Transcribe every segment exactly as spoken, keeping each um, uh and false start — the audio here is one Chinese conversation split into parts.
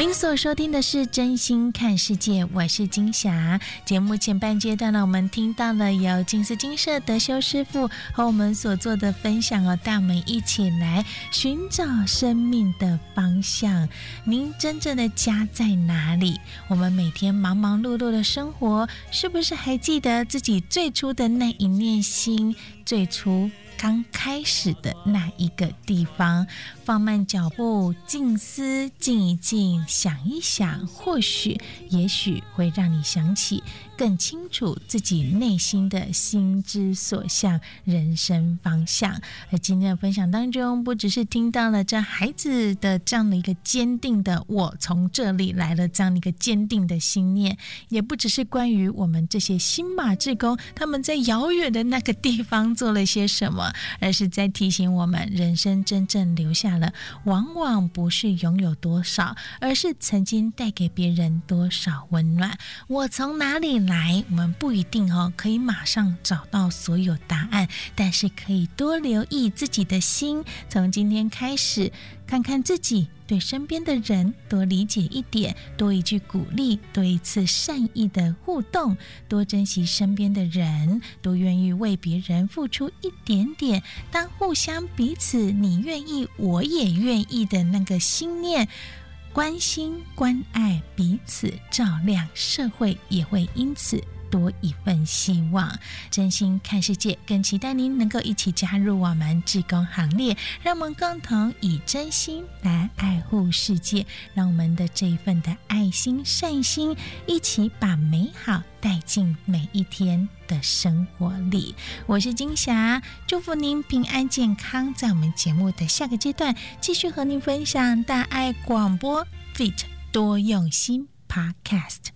您所收听的是真心看世界，我是金霞。节目前半阶段呢，我们听到了由金丝金舍德修师父和我们所做的分享哦，带我们一起来寻找生命的方向。您真正的家在哪里？我们每天忙忙碌碌的生活，是不是还记得自己最初的那一念心？最初刚开始的那一个地方，放慢脚步，静思，静一静，想一想，或许也许会让你想起更清楚自己内心的心之所向，人生方向。而今天的分享当中，不只是听到了这孩子的这样的一个坚定的我从这里来了这样的一个坚定的心念，也不只是关于我们这些新马志工他们在遥远的那个地方做了些什么，而是在提醒我们，人生真正留下了往往不是拥有多少，而是曾经带给别人多少温暖。我从哪里来，我们不一定哦可以马上找到所有答案，但是可以多留意自己的心，从今天开始看看自己，对身边的人多理解一点，多一句鼓励，多一次善意的互动，多珍惜身边的人，多愿意为别人付出一点点。当互相彼此你愿意我也愿意的那个心念，关心关爱彼此照亮，社会也会因此多一份希望。真心看世界，更期待您能够一起加入我们志工行列，让我们共同以真心来爱护世界，让我们的这一份的爱心善心，一起把美好带进每一天的生活里。我是金霞，祝福您平安健康。在我们节目的下个阶段，继续和您分享大爱广播 Fit 多用心 Podcast。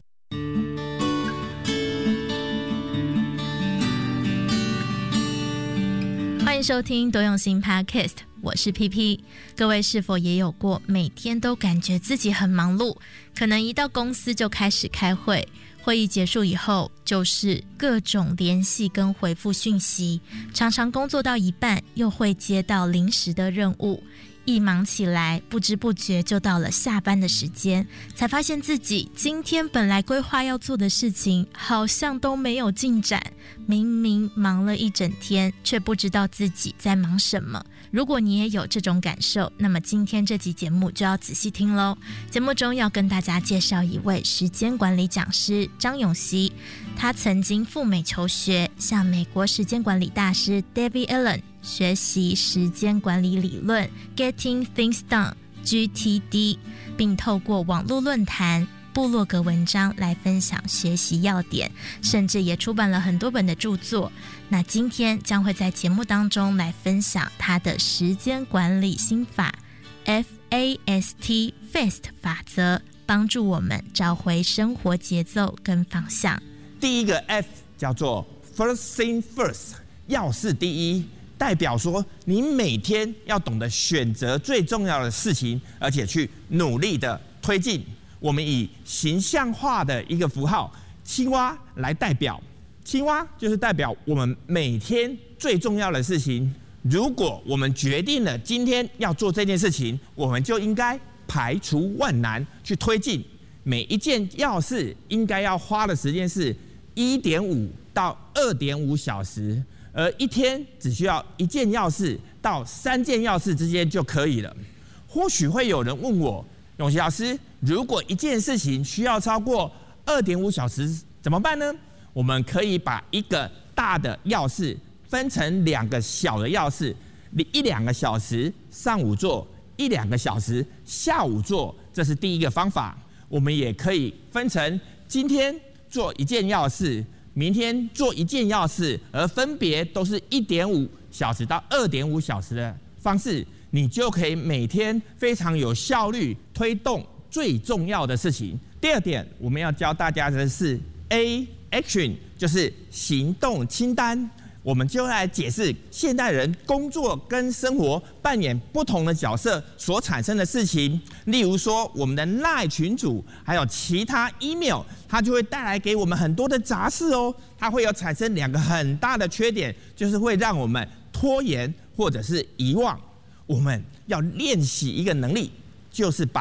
欢迎收听多用心 Podcast， 我是 P P。 各位是否也有过每天都感觉自己很忙碌，可能一到公司就开始开会，会议结束以后就是各种联系跟回复讯息，常常工作到一半又会接到临时的任务，一忙起来不知不觉就到了下班的时间，才发现自己今天本来规划要做的事情好像都没有进展，明明忙了一整天，却不知道自己在忙什么。如果你也有这种感受，那么今天这集节目就要仔细听咯。节目中要跟大家介绍一位时间管理讲师张永熙，他曾经赴美求学，向美国时间管理大师 David Allen 学习时间管理理论 Getting Things Done G T D， 并透过网络论坛部落格文章来分享学习要点，甚至也出版了很多本的著作。那今天将会在节目当中来分享他的时间管理心法 F A S T Fast 法则，帮助我们找回生活节奏跟方向。 第一个 F 叫做 First Thing First， 要事第一，代表说你每天要懂得选择最重要的事情，而且去努力的推进。我们以形象化的一个符号青蛙来代表，青蛙就是代表我们每天最重要的事情。如果我们决定了今天要做这件事情，我们就应该排除万难去推进。每一件要事应该要花的时间是一点五到二点五小时，而一天只需要一件要事到三件要事之间就可以了。或许会有人问我，永琪老师，如果一件事情需要超过二点五小时怎么办呢？我们可以把一个大的要事分成两个小的要事，一两个小时上午做，一两个小时下午做，这是第一个方法。我们也可以分成今天做一件要事，明天做一件要事，而分别都是一点五小时到二点五小时的方式，你就可以每天非常有效率推动最重要的事情。第二点，我们要教大家的是 A Action， 就是行动清单。我们就来解释现代人工作跟生活扮演不同的角色所产生的事情。例如说，我们的 LINE 群组还有其他 email， 它就会带来给我们很多的杂事哦。它会有产生两个很大的缺点，就是会让我们拖延或者是遗忘。我们要练习一个能力，就是把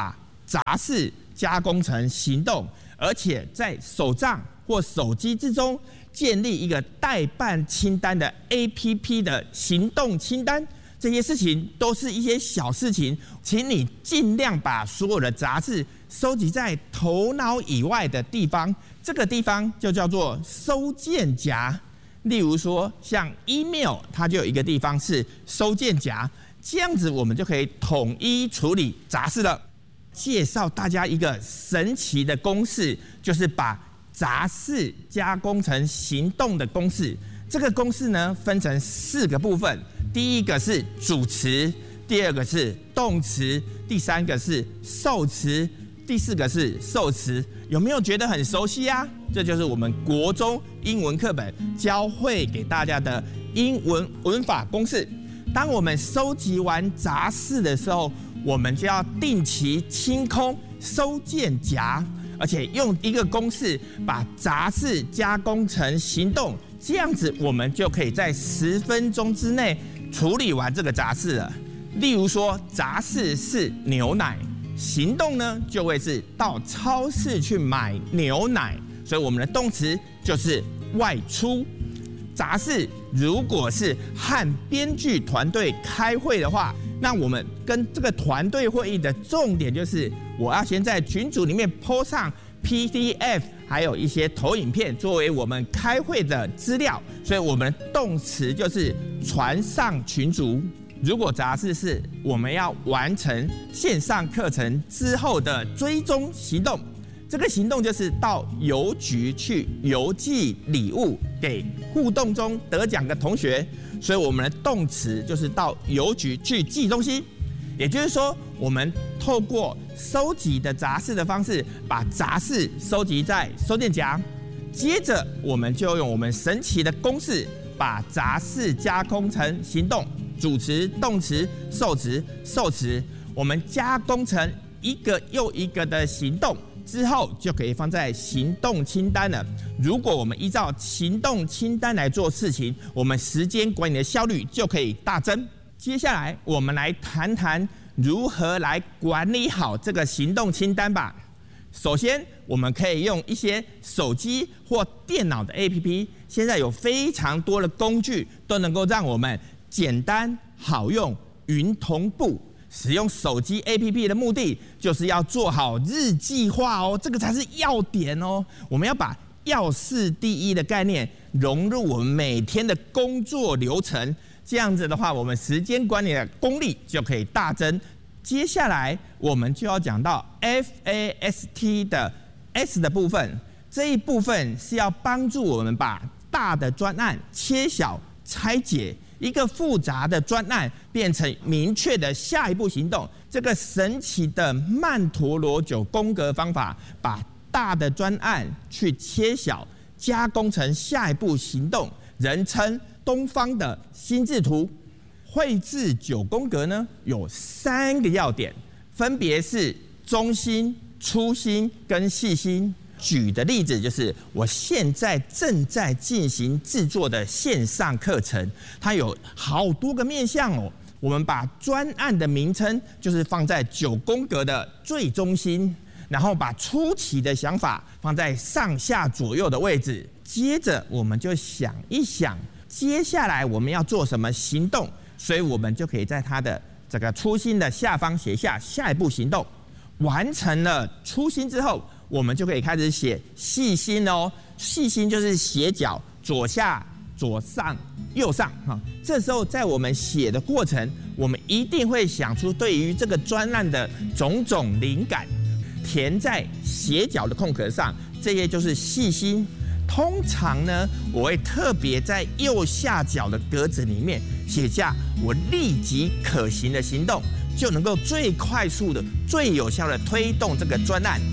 杂事加工成行动，而且在手账或手机之中建立一个代办清单的 A P P 的行动清单。这些事情都是一些小事情，请你尽量把所有的杂事收集在头脑以外的地方，这个地方就叫做收件夹。例如说，像 email， 它就有一个地方是收件夹，这样子我们就可以统一处理杂事了。介绍大家一个神奇的公式，就是把杂事加工成行动的公式。这个公式呢，分成四个部分。第一个是主词，第二个是动词，第三个是受词，第四个是受词。有没有觉得很熟悉啊？这就是我们国中英文课本教会给大家的英文文法公式。当我们收集完杂事的时候，我们就要定期清空收件夹，而且用一个公式把杂事加工成行动，这样子我们就可以在十分钟之内处理完这个杂事了。例如说，杂事是牛奶，行动呢就会是到超市去买牛奶，所以我们的动词就是外出。杂事如果是和编剧团队开会的话，那我们跟这个团队会议的重点就是，我要先在群组里面 po 上 P D F， 还有一些投影片作为我们开会的资料，所以我们的动词就是传上群组。如果杂事是我们要完成线上课程之后的追踪行动，这个行动就是到邮局去邮寄礼物给互动中得奖的同学，所以我们的动词就是到邮局去寄东西。也就是说，我们透过收集的杂事的方式，把杂事收集在收件夹，接着我们就用我们神奇的公式，把杂事加工成行动，主词、动词、受词、受词，我们加工成一个又一个的行动之后，就可以放在行动清单了。如果我们依照行动清单来做事情，我们时间管理的效率就可以大增。接下来，我们来谈谈如何来管理好这个行动清单吧。首先，我们可以用一些手机或电脑的 A P P， 现在有非常多的工具都能够让我们简单好用、云同步。使用手机 A P P 的目的，就是要做好日计划哦，这个才是要点哦。我们要把要事第一的概念融入我们每天的工作流程，这样子的话，我们时间管理的功力就可以大增。接下来，我们就要讲到 F A S T 的 S 的部分，这一部分是要帮助我们把大的专案切小、拆解。一个复杂的专案变成明确的下一步行动，这个神奇的曼陀罗九宫格方法，把大的专案去切小，加工成下一步行动，人称东方的心智图。绘制九宫格呢，有三个要点，分别是中心、粗心跟细心。举的例子就是，我现在正在进行制作的线上课程，它有好多个面向哦。我们把专案的名称就是放在九宫格的最中心，然后把初期的想法放在上下左右的位置。接着我们就想一想，接下来我们要做什么行动，所以我们就可以在它的这个初心的下方写下下一步行动。完成了初心之后，我们就可以开始写细心哦。细心就是斜角，左下、左上、右上哈。这时候在我们写的过程，我们一定会想出对于这个专案的种种灵感，填在斜角的空格上，这些就是细心。通常呢，我会特别在右下角的格子里面写下我立即可行的行动，就能够最快速的、最有效的推动这个专案。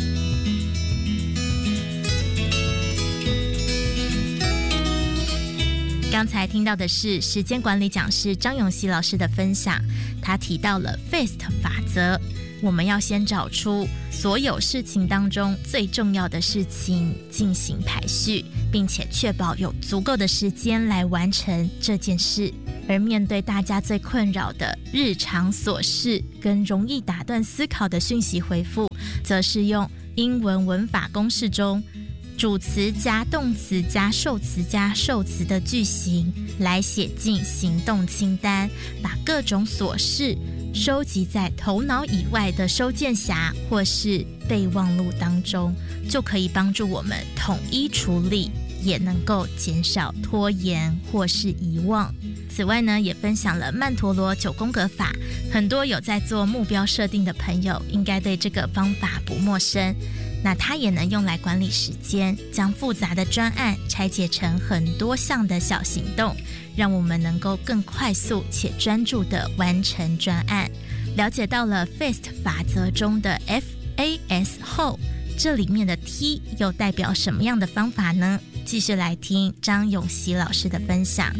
刚才听到的是时间管理讲师张永熙老师的分享，他提到了 F A S T 法则，我们要先找出所有事情当中最重要的事情进行排序，并且确保有足够的时间来完成这件事。 而面对大家最困扰的日常琐事跟容易打断思考的讯息回复，则是用英文文法公式中主词加动词加受词加受词的句型来写进行动清单，把各种琐事收集在头脑以外的收件匣或是备忘录当中，就可以帮助我们统一处理，也能够减少拖延或是遗忘。此外呢，也分享了曼陀罗九宫格法，很多有在做目标设定的朋友应该对这个方法不陌生。那它也能用来管理时间，将复杂的专案拆解成很多项的小行动，让我们能够更快速且专注地完成专案。了解到了 F A S T 法则中的 F A S 后，这里面的 T 又代表什么样的方法呢？继续来听张永熙老师的分享。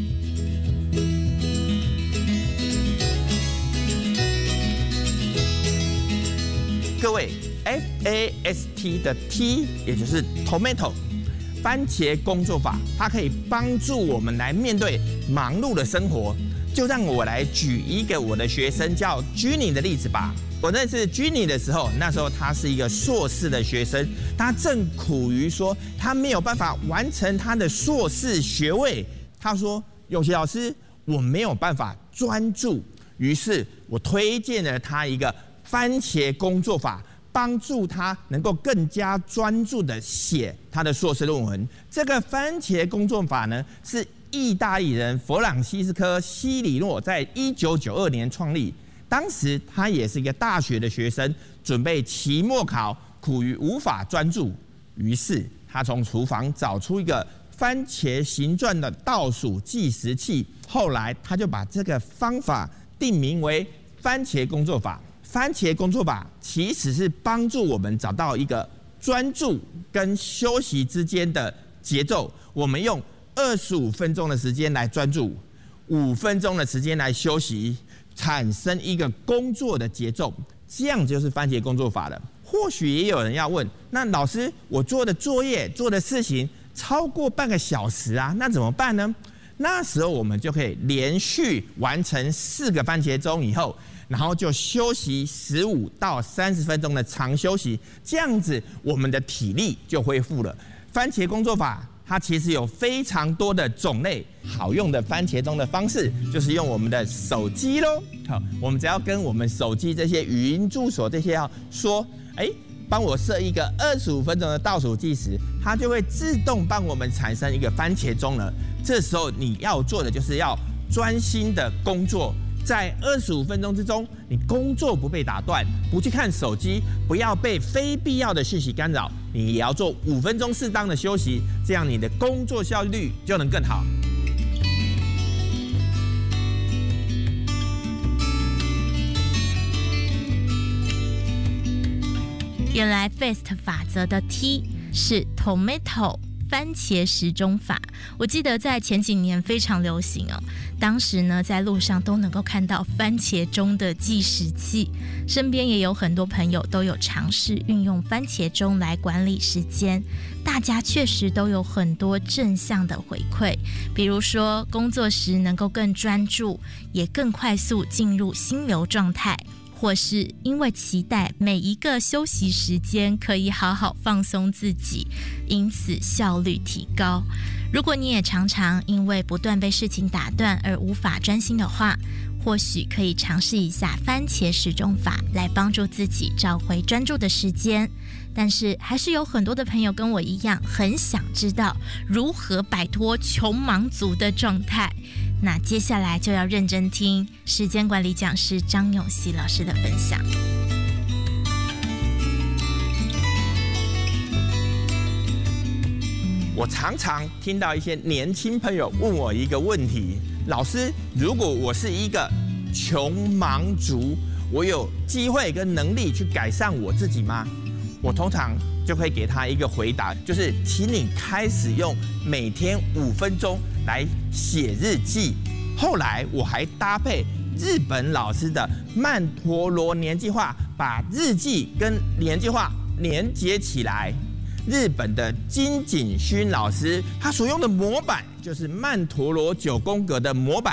各位 F A S T 的 T 也就是 Tomato 番茄工作法，它可以帮助我们来面对忙碌的生活。就让我来举一个我的学生叫 Ginny 的例子吧。我认识 Ginny 的时候，那时候他是一个硕士的学生，他正苦于说他没有办法完成他的硕士学位。他说：“永琪老师，我没有办法专注。”于是我推荐了他一个番茄工作法，帮助他能够更加专注的写他的硕士论文。这个番茄工作法呢，是意大利人弗朗西斯科·西里诺在一九九二年创立。当时他也是一个大学的学生，准备期末考，苦于无法专注。于是他从厨房找出一个番茄形状的倒数计时器，后来他就把这个方法定名为番茄工作法。番茄工作法其实是帮助我们找到一个专注跟休息之间的节奏。我们用二十五分钟的时间来专注，五分钟的时间来休息，产生一个工作的节奏，这样就是番茄工作法了。或许也有人要问，那老师，我做的作业、做的事情超过半个小时啊，那怎么办呢？那时候我们就可以连续完成四个番茄钟以后，然后就休息十五到三十分钟的长休息，这样子我们的体力就恢复了。番茄工作法它其实有非常多的种类，好用的番茄钟的方式就是用我们的手机咯。好，我们只要跟我们手机这些语音助手这些要说，哎，帮我设一个二十五分钟的倒数计时，它就会自动帮我们产生一个番茄钟了。这时候你要做的就是要专心的工作，在二十五分钟之中，你工作不被打断，不去看手机，不要被非必要的讯息干扰，你也要做五分钟适当的休息，这样你的工作效率就能更好。 原来 F A S T 法则的 T 是 Tomato 番茄时钟法，我记得在前几年非常流行哦。当时呢，在路上都能够看到番茄钟的计时器，身边也有很多朋友都有尝试运用番茄钟来管理时间，大家确实都有很多正向的回馈，比如说工作时能够更专注，也更快速进入心流状态。或是因为期待每一个休息时间可以好好放松自己，因此效率提高。如果你也常常因为不断被事情打断而无法专心的话，或许可以尝试一下番茄时钟法来帮助自己找回专注的时间。但是还是有很多的朋友跟我一样，很想知道如何摆脱穷忙族的状态。那接下来就要认真听时间管理讲师张永熙老师的分享。 我常常听到一些年轻朋友问我一个问题：老师，如果我是一个穷忙族，我有机会跟能力去改善我自己吗？我通常就会给他一个回答，就是请你开始用每天五分钟来写日记。后来我还搭配日本老师的曼陀罗年计划，把日记跟年计划连接起来。日本的金井勋老师他所用的模板就是曼陀罗九宫格的模板，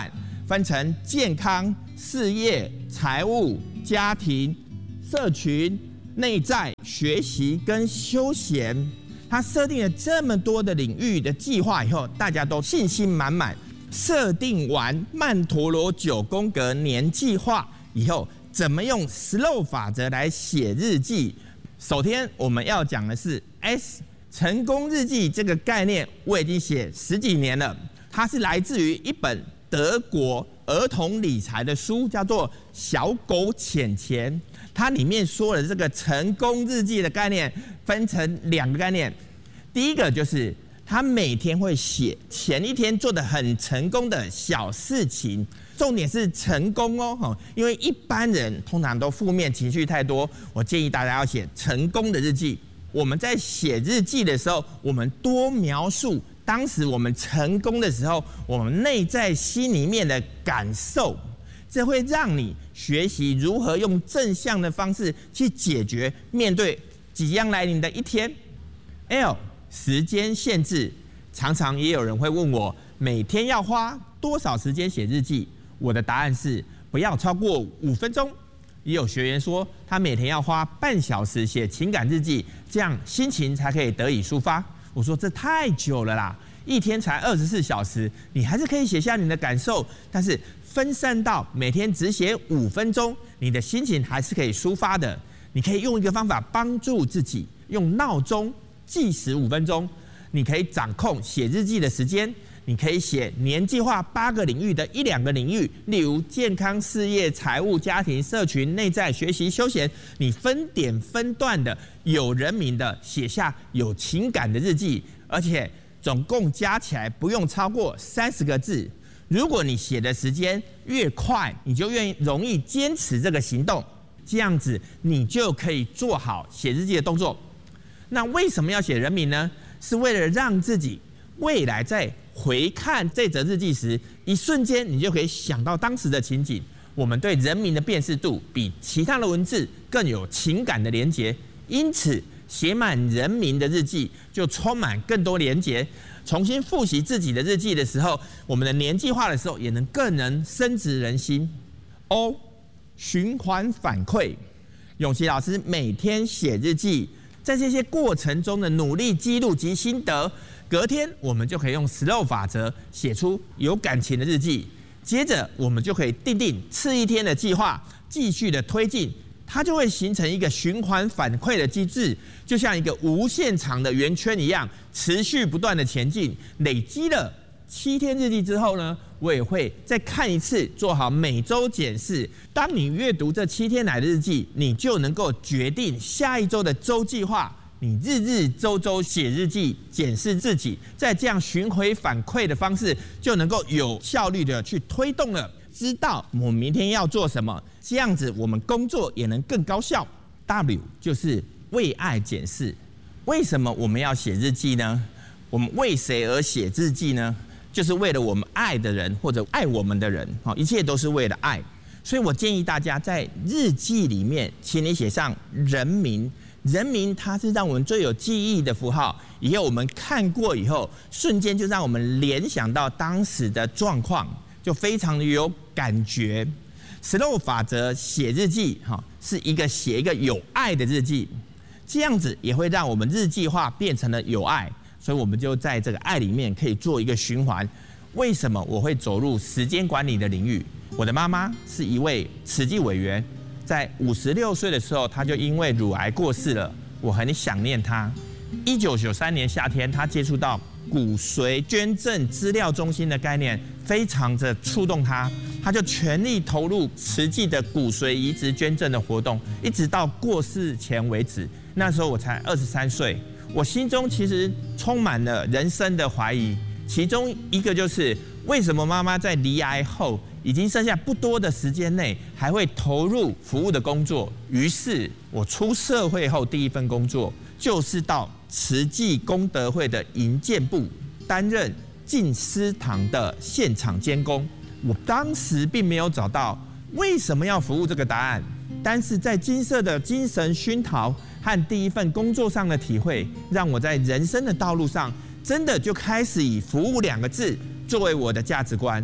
分成健康、事业、财务、家庭、社群、内在、学习跟休闲。他设定了这么多的领域的计划以后，大家都信心满满。设定完曼陀罗九宫格年计划以后，怎么用 S L O W 法则来写日记？首先我们要讲的是 S 成功日记这个概念，我已经写十几年了。它是来自于一本德国儿童理财的书，叫做《小狗钱钱》。它里面说了这个成功日记的概念，分成两个概念。第一个就是他每天会写前一天做的很成功的小事情，重点是成功哦，因为一般人通常都负面情绪太多，我建议大家要写成功的日记。我们在写日记的时候，我们多描述当时我们成功的时候，我们内在心里面的感受，这会让你学习如何用正向的方式去解决面对即将来临的一天。L 时间限制，常常也有人会问我，每天要花多少时间写日记？我的答案是不要超过五分钟。也有学员说，他每天要花半小时写情感日记，这样心情才可以得以抒发。我说这太久了啦，一天才二十四小时，你还是可以写下你的感受，但是分散到每天只写五分钟，你的心情还是可以抒发的。你可以用一个方法帮助自己，用闹钟计时五分钟，你可以掌控写日记的时间。你可以写年计划八个领域的一两个领域，例如健康、事业、财务、家庭、社群、内在、学习、休闲。你分点分段的、有人名的写下有情感的日记，而且总共加起来不用超过三十个字。如果你写的时间越快，你就越容易坚持这个行动，这样子你就可以做好写日记的动作。那为什么要写人名呢？是为了让自己未来在回看这则日记时，一瞬间你就可以想到当时的情景。我们对人名的辨识度比其他的文字更有情感的连结，因此写满人名的日记就充满更多连结。重新复习自己的日记的时候，我们的年计划的时候，也能更能深植人心。O 循环反馈，永琪老师每天写日记，在这些过程中的努力记录及心得，隔天我们就可以用 S L O W 法则写出有感情的日记。接着我们就可以订定次一天的计划，继续的推进，它就会形成一个循环反馈的机制，就像一个无限长的圆圈一样，持续不断的前进。累积了七天日记之后呢，我也会再看一次，做好每周检视。当你阅读这七天来的日记，你就能够决定下一周的周计划。你日日周周写日记，检视自己，在这样巡回反馈的方式，就能够有效率的去推动了，知道我们明天要做什么，这样子我们工作也能更高效。W 就是为爱检视。为什么我们要写日记呢？我们为谁而写日记呢？就是为了我们爱的人或者爱我们的人，一切都是为了爱。所以我建议大家在日记里面，请你写上人名。人名它是让我们最有记忆的符号，以后我们看过以后，瞬间就让我们联想到当时的状况，就非常的有感觉。S L O W 法则写日记，哈，是一个写一个有爱的日记，这样子也会让我们日记化变成了有爱，所以我们就在这个爱里面可以做一个循环。为什么我会走入时间管理的领域？我的妈妈是一位慈济委员。在五十六岁的时候，他就因为乳癌过世了，我很想念他。一九九三年夏天，他接触到骨髓捐赠资料中心的概念，非常的触动他，他就全力投入慈济的骨髓移植捐赠的活动，一直到过世前为止。那时候我才二十三岁，我心中其实充满了人生的怀疑，其中一个就是为什么妈妈在罹癌后，已经剩下不多的时间内，还会投入服务的工作。于是我出社会后第一份工作，就是到慈济功德会的营建部担任进师堂的现场监工。我当时并没有找到为什么要服务这个答案，但是在金色的精神熏陶和第一份工作上的体会，让我在人生的道路上真的就开始以服务两个字作为我的价值观。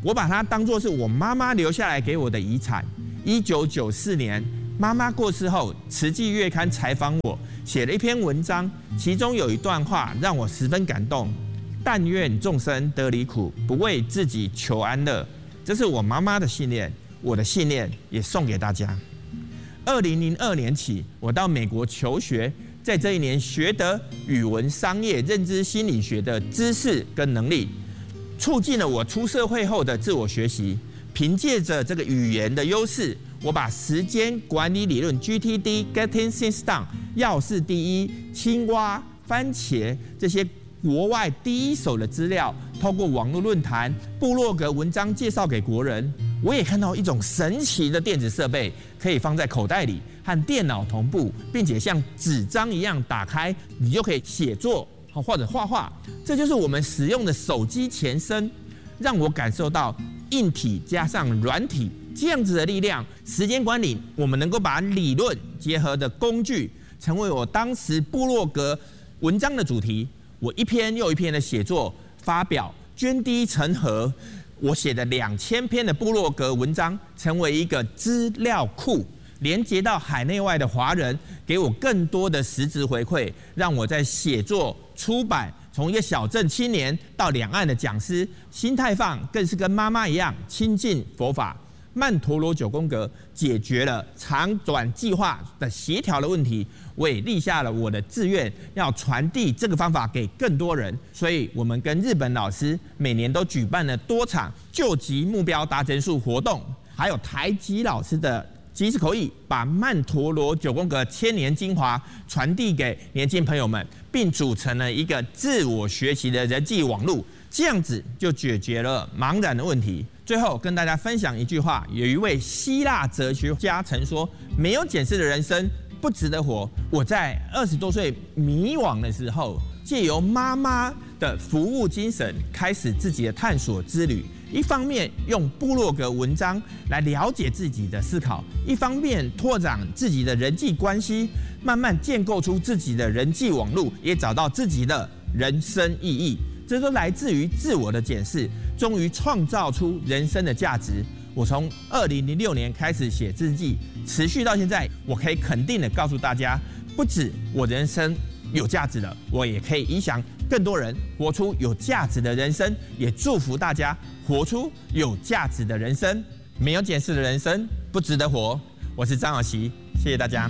我把它当作是我妈妈留下来给我的遗产。一九九四年，妈妈过世后，慈济月刊采访我，写了一篇文章，其中有一段话让我十分感动：但愿众生得离苦，不为自己求安乐。这是我妈妈的信念，我的信念也送给大家。二零零二年起，我到美国求学，在这一年学得语文、商业、认知心理学的知识跟能力，促进了我出社会后的自我学习。凭借着这个语言的优势，我把时间管理理论 G T D、Getting Things Done、要事第一、青蛙、番茄这些国外第一手的资料，透过网络论坛、部落格文章介绍给国人。我也看到一种神奇的电子设备，可以放在口袋里和电脑同步，并且像纸张一样打开，你就可以写作或者画画。这就是我们使用的手机前身，让我感受到硬体加上软体这样子的力量。时间管理，我们能够把理论结合的工具，成为我当时部落格文章的主题。我一篇又一篇的写作发表，涓滴成河。我写的两千篇的部落格文章，成为一个资料库，连接到海内外的华人，给我更多的实质回馈，让我在写作、出版，从一个小镇青年到两岸的讲师，心态放更是跟妈妈一样亲近佛法。曼陀罗九宫格解决了长短计划的协调的问题，我也立下了我的志愿，要传递这个方法给更多人。所以，我们跟日本老师每年都举办了多场救急目标达成术活动，还有台籍老师的即时口译，把曼陀罗九宫格千年精华传递给年轻朋友们，并组成了一个自我学习的人际网络，这样子就解决了茫然的问题。最后跟大家分享一句话，有一位希腊哲学家曾说：“没有检视的人生不值得活。”我在二十多岁迷惘的时候，借由妈妈的服务精神，开始自己的探索之旅。一方面用部落格文章来了解自己的思考，一方面拓展自己的人际关系，慢慢建构出自己的人际网络，也找到自己的人生意义。这都来自于自我的检视，终于创造出人生的价值。我从二零零六年开始写日记，持续到现在，我可以肯定的告诉大家，不止我人生有价值了，我也可以影响更多人活出有价值的人生，也祝福大家活出有价值的人生。没有检视的人生不值得活。我是张小琪，谢谢大家。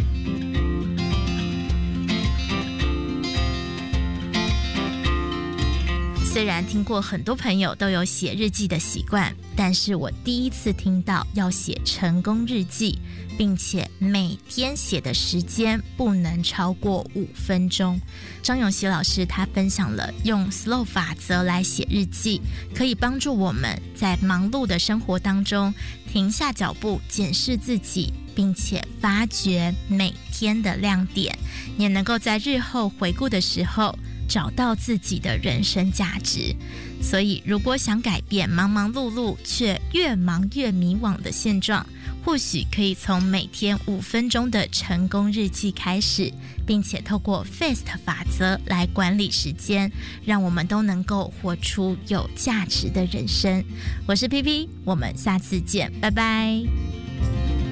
虽然听过很多朋友都有写日记的习惯，但是我第一次听到要写成功日记，并且每天写的时间不能超过五分钟。张永熙老师他分享了用 S L O W 法则来写日记，可以帮助我们在忙碌的生活当中停下脚步，检视自己，并且发掘每天的亮点，也能够在日后回顾的时候找到自己的人生价值。所以如果想改变忙忙碌碌却越忙越迷惘的现状，或许可以从每天五分钟的成功日记开始，并且透过 F A S T 法则来管理时间，让我们都能够活出有价值的人生。我是 P P， 我们下次见，拜拜。